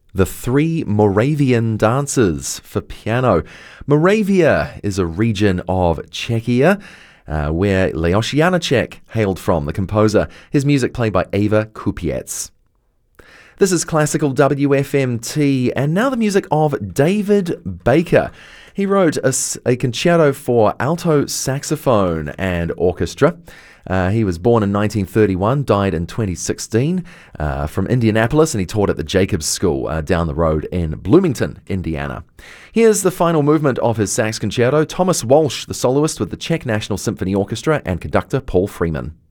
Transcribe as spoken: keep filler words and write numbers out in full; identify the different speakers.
Speaker 1: The Three Moravian Dances for piano. Moravia is a region of Czechia, uh, where Leos Janáček hailed from, the composer. His music played by Eva Kupiec. This is Classical W F M T, and now the music of David Baker. He wrote a, a concerto for alto saxophone and orchestra. Uh, he was born in nineteen thirty-one, died in twenty sixteen, uh, from Indianapolis, and he taught at the Jacobs School uh, down the road in Bloomington, Indiana. Here's the final movement of his sax concerto. Thomas Walsh, the soloist with the Czech National Symphony Orchestra, and conductor Paul Freeman.